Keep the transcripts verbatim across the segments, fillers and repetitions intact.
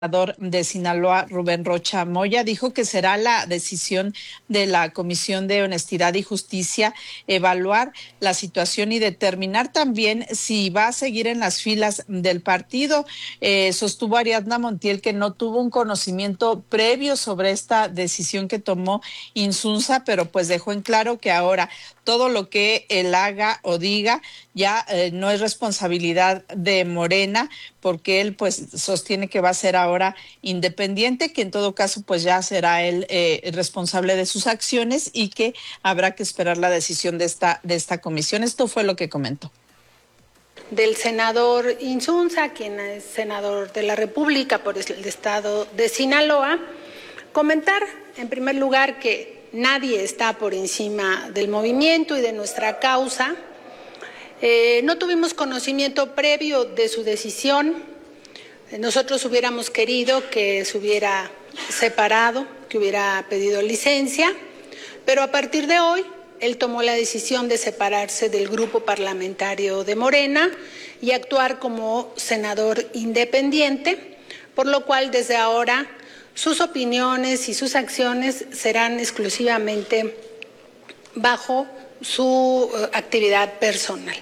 de Sinaloa, Rubén Rocha Moya, dijo que será la decisión de la Comisión de Honestidad y Justicia evaluar la situación y determinar también si va a seguir en las filas del partido. Eh, sostuvo Ariadna Montiel que no tuvo un conocimiento previo sobre esta decisión que tomó Insunza, pero pues dejó en claro que ahora todo lo que él haga o diga ya eh, no es responsabilidad de Morena, porque él pues sostiene que va a ser ahora independiente, que en todo caso pues ya será él eh, responsable de sus acciones y que habrá que esperar la decisión de esta, de esta comisión. Esto fue lo que comentó. Del senador Insunza, quien es senador de la República por el estado de Sinaloa, comentar en primer lugar que nadie está por encima del movimiento y de nuestra causa. Eh, no tuvimos conocimiento previo de su decisión. Nosotros hubiéramos querido que se hubiera separado, que hubiera pedido licencia, pero a partir de hoy él tomó la decisión de separarse del grupo parlamentario de Morena y actuar como senador independiente, por lo cual desde ahora sus opiniones y sus acciones serán exclusivamente bajo su actividad personal.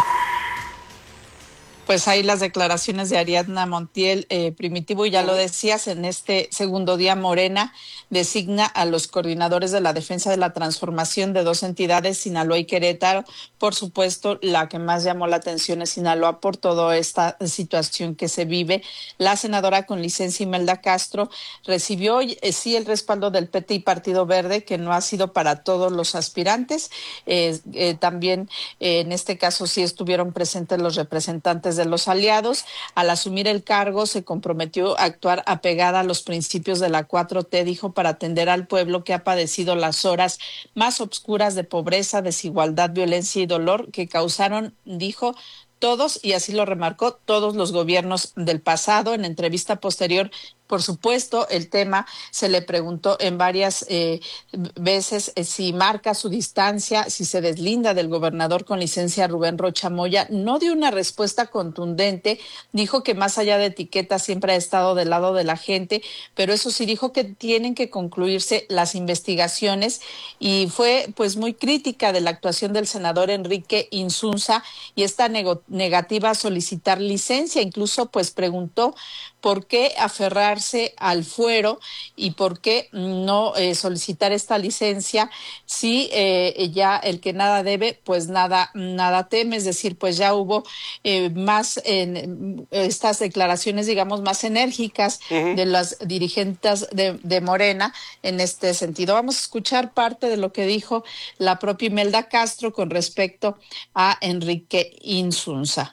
Pues ahí las declaraciones de Ariadna Montiel, eh, Primitivo, y ya lo decías, en este segundo día Morena designa a los coordinadores de la defensa de la transformación de dos entidades, Sinaloa y Querétaro. Por supuesto, la que más llamó la atención es Sinaloa por toda esta situación que se vive. La senadora con licencia Imelda Castro recibió eh, sí el respaldo del P T y Partido Verde, que no ha sido para todos los aspirantes. Eh, eh, también eh, en este caso sí estuvieron presentes los representantes de de los aliados. Al asumir el cargo se comprometió a actuar apegada a los principios de la cuatro T, dijo, para atender al pueblo que ha padecido las horas más oscuras de pobreza, desigualdad, violencia y dolor que causaron, dijo, todos, y así lo remarcó, todos los gobiernos del pasado. En entrevista posterior, por supuesto, el tema se le preguntó en varias eh, veces eh, si marca su distancia, si se deslinda del gobernador con licencia Rubén Rocha Moya. No dio una respuesta contundente, dijo que más allá de etiquetas siempre ha estado del lado de la gente, pero eso sí dijo que tienen que concluirse las investigaciones y fue pues muy crítica de la actuación del senador Enrique Insunza y esta nego- negativa a solicitar licencia. Incluso pues preguntó por qué aferrarse al fuero y por qué no eh, solicitar esta licencia si eh, ya el que nada debe, pues nada, nada teme. Es decir, pues ya hubo eh, más en estas declaraciones, digamos, más enérgicas uh-huh. de las dirigentes de, de Morena en este sentido. Vamos a escuchar parte de lo que dijo la propia Imelda Castro con respecto a Enrique Insunza.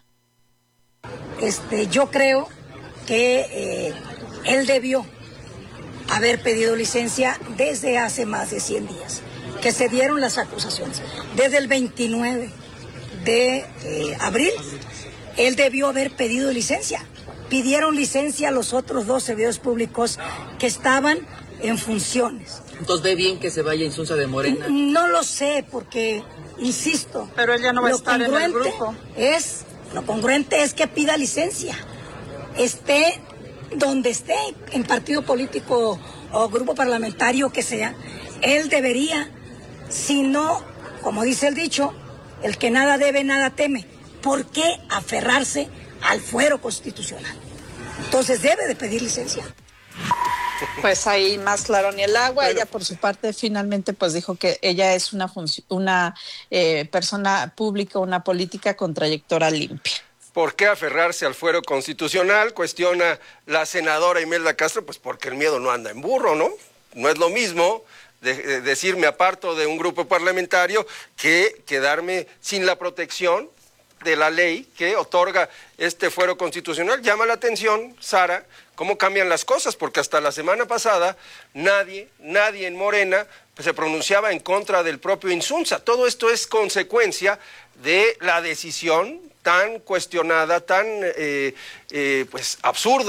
Este, yo creo que eh, él debió haber pedido licencia desde hace más de cien días, que se dieron las acusaciones. Desde el veintinueve de eh, abril, él debió haber pedido licencia. Pidieron licencia a los otros dos servidores públicos que estaban en funciones. Entonces, ¿ve bien que se vaya Insunza de Morena? No lo sé, porque, insisto, pero él ya no va a estar en el grupo. Es, lo congruente es que pida licencia. Esté donde esté, en partido político o grupo parlamentario que sea, él debería, si no, como dice el dicho, el que nada debe, nada teme. ¿Por qué aferrarse al fuero constitucional? Entonces debe de pedir licencia. Pues ahí más claro ni el agua. Bueno. Ella por su parte finalmente pues dijo que ella es una, func- una eh, persona pública, una política con trayectoria limpia. ¿Por qué aferrarse al fuero constitucional? Cuestiona la senadora Imelda Castro, pues porque el miedo no anda en burro, ¿no? No es lo mismo de, de decir me aparto de un grupo parlamentario que quedarme sin la protección de la ley que otorga este fuero constitucional. Llama la atención, Sara, cómo cambian las cosas, porque hasta la semana pasada nadie, nadie en Morena pues, se pronunciaba en contra del propio Insunza. Todo esto es consecuencia de la decisión tan cuestionada, tan eh, eh, pues absurda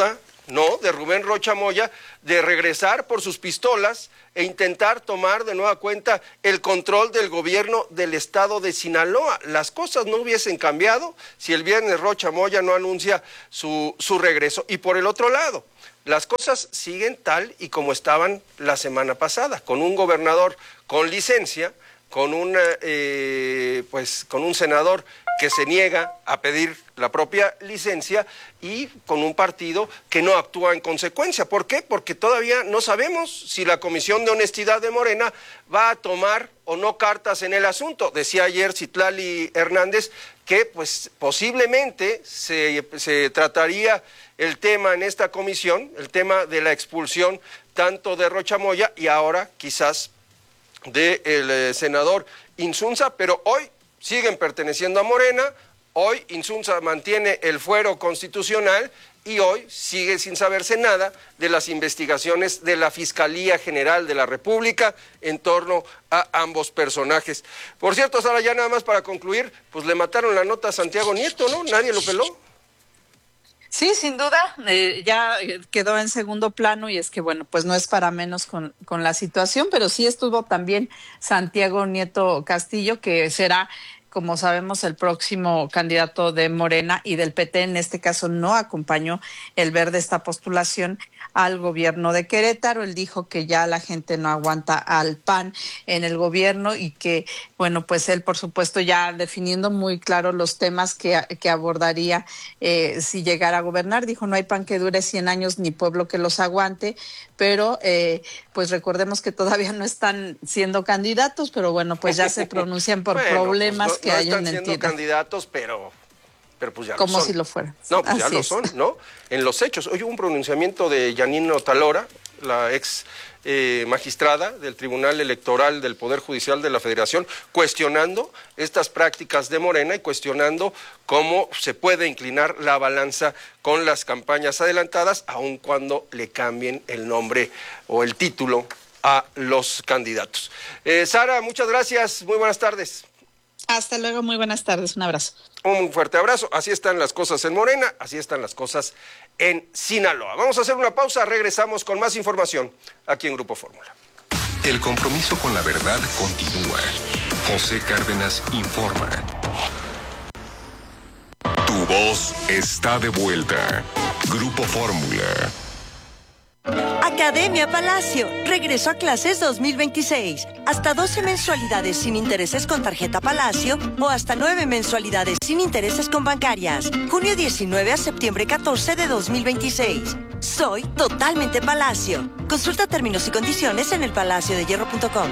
¿no?, de Rubén Rocha Moya, de regresar por sus pistolas e intentar tomar de nueva cuenta el control del gobierno del estado de Sinaloa. Las cosas no hubiesen cambiado si el viernes Rocha Moya no anuncia su, su regreso. Y por el otro lado, las cosas siguen tal y como estaban la semana pasada, con un gobernador con licencia, con una, eh, pues, con un senador que se niega a pedir la propia licencia y con un partido que no actúa en consecuencia. ¿Por qué? Porque todavía no sabemos si la Comisión de Honestidad de Morena va a tomar o no cartas en el asunto. Decía ayer Citlali Hernández que pues posiblemente se, se trataría el tema en esta comisión, el tema de la expulsión tanto de Rocha Moya y ahora quizás del eh, senador Insunza, pero hoy siguen perteneciendo a Morena, hoy Insunza mantiene el fuero constitucional y hoy sigue sin saberse nada de las investigaciones de la Fiscalía General de la República en torno a ambos personajes. Por cierto, Sara, ya nada más para concluir, pues le mataron la nota a Santiago Nieto, ¿no? Nadie lo peló. Sí, sin duda, eh, ya quedó en segundo plano y es que, bueno, pues no es para menos con, con la situación, pero sí estuvo también Santiago Nieto Castillo, que será, como sabemos, el próximo candidato de Morena y del P T. En este caso no acompañó el ver de esta postulación al gobierno de Querétaro. Él dijo que ya la gente no aguanta al P A N en el gobierno y que, bueno, pues él, por supuesto, ya definiendo muy claro los temas que, que abordaría eh, si llegara a gobernar. Dijo, no hay pan que dure cien años ni pueblo que los aguante, pero eh, pues recordemos que todavía no están siendo candidatos, pero bueno, pues ya se pronuncian por bueno, problemas pues no, que no hay en están el siendo entidad. candidatos, pero... pero pues ya como lo son. si lo fuera. No, pues Así ya lo es. son, ¿no? En los hechos. Hoy hubo un pronunciamiento de Yanine Otalora, la ex eh, magistrada del Tribunal Electoral del Poder Judicial de la Federación, cuestionando estas prácticas de Morena y cuestionando cómo se puede inclinar la balanza con las campañas adelantadas, aun cuando le cambien el nombre o el título a los candidatos. Eh, Sara, muchas gracias, muy buenas tardes. Hasta luego, muy buenas tardes, un abrazo. Un fuerte abrazo. Así están las cosas en Morena, así están las cosas en Sinaloa. Vamos a hacer una pausa, regresamos con más información aquí en Grupo Fórmula. El compromiso con la verdad continúa. José Cárdenas informa. Tu voz está de vuelta. Grupo Fórmula. Academia Palacio, regreso a clases dos mil veintiséis. Hasta doce mensualidades sin intereses con tarjeta Palacio o hasta nueve mensualidades sin intereses con bancarias. Junio diecinueve a septiembre catorce de dos mil veintiséis. Soy totalmente Palacio. Consulta términos y condiciones en el palacio de hierro punto com.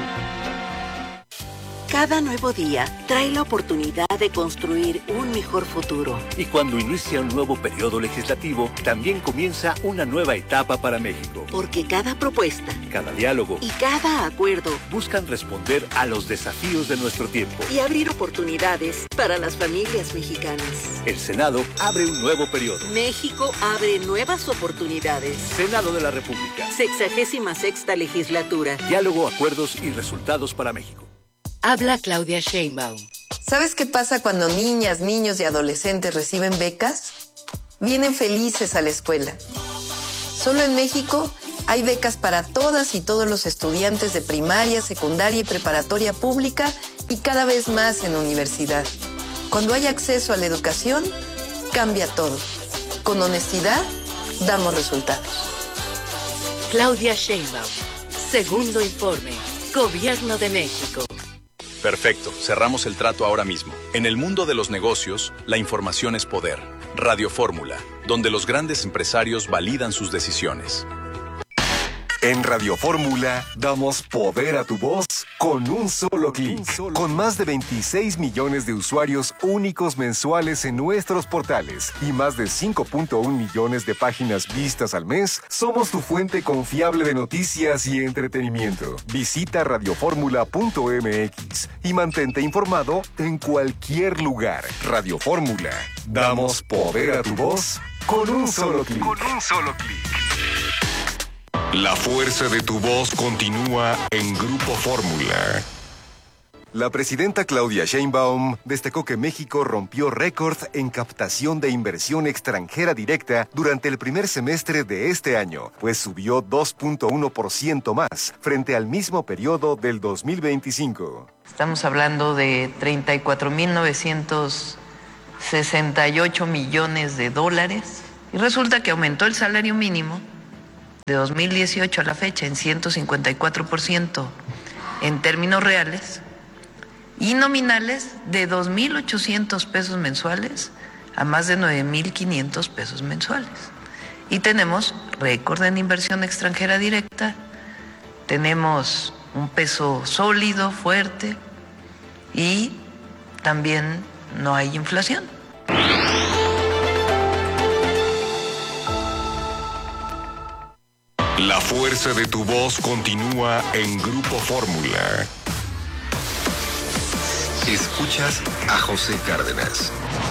Cada nuevo día trae la oportunidad de construir un mejor futuro. Y cuando inicia un nuevo periodo legislativo, también comienza una nueva etapa para México. Porque cada propuesta, cada diálogo y cada acuerdo buscan responder a los desafíos de nuestro tiempo y abrir oportunidades para las familias mexicanas. El Senado abre un nuevo periodo. México abre nuevas oportunidades. Senado de la República. Sexagésima sexta legislatura. Diálogo, acuerdos y resultados para México. Habla Claudia Sheinbaum. ¿Sabes qué pasa cuando niñas, niños y adolescentes reciben becas? Vienen felices a la escuela. Solo en México hay becas para todas y todos los estudiantes de primaria, secundaria y preparatoria pública y cada vez más en universidad. Cuando hay acceso a la educación, cambia todo. Con honestidad, damos resultados. Claudia Sheinbaum. Segundo informe. Gobierno de México. Perfecto, cerramos el trato ahora mismo. En el mundo de los negocios, la información es poder. Radio Fórmula, donde los grandes empresarios validan sus decisiones. En Radio Fórmula damos poder a tu voz con un solo clic. Con más de veintiséis millones de usuarios únicos mensuales en nuestros portales y más de cinco punto uno millones de páginas vistas al mes, somos tu fuente confiable de noticias y entretenimiento. Visita radio fórmula punto m x y mantente informado en cualquier lugar. Radio Fórmula. Damos poder a tu voz con un solo clic. Con un solo clic. La fuerza de tu voz continúa en Grupo Fórmula. La presidenta Claudia Sheinbaum destacó que México rompió récord en captación de inversión extranjera directa durante el primer semestre de este año, pues subió dos punto uno por ciento más frente al mismo periodo del dos mil veinticinco. Estamos hablando de treinta y cuatro mil novecientos sesenta y ocho millones de dólares y resulta que aumentó el salario mínimo de dos mil dieciocho a la fecha en ciento cincuenta y cuatro por ciento en términos reales y nominales de dos mil ochocientos pesos mensuales a más de nueve mil quinientos pesos mensuales. Y tenemos récord en inversión extranjera directa, tenemos un peso sólido, fuerte y también no hay inflación. La fuerza de tu voz continúa en Grupo Fórmula. Escuchas a José Cárdenas.